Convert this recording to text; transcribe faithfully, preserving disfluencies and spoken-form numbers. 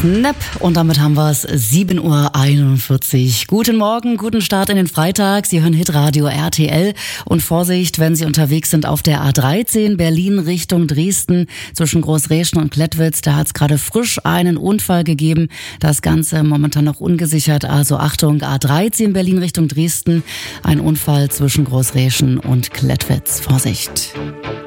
Snap und damit haben wir es sieben Uhr einundvierzig. Guten Morgen, guten Start in den Freitag. Sie hören Hitradio R T L und Vorsicht, wenn Sie unterwegs sind auf der A dreizehn Berlin Richtung Dresden zwischen Großräschen und Klettwitz. Da hat es gerade frisch einen Unfall gegeben. Das Ganze momentan noch ungesichert. Also Achtung, A dreizehn Berlin Richtung Dresden. Ein Unfall zwischen Großräschen und Klettwitz. Vorsicht.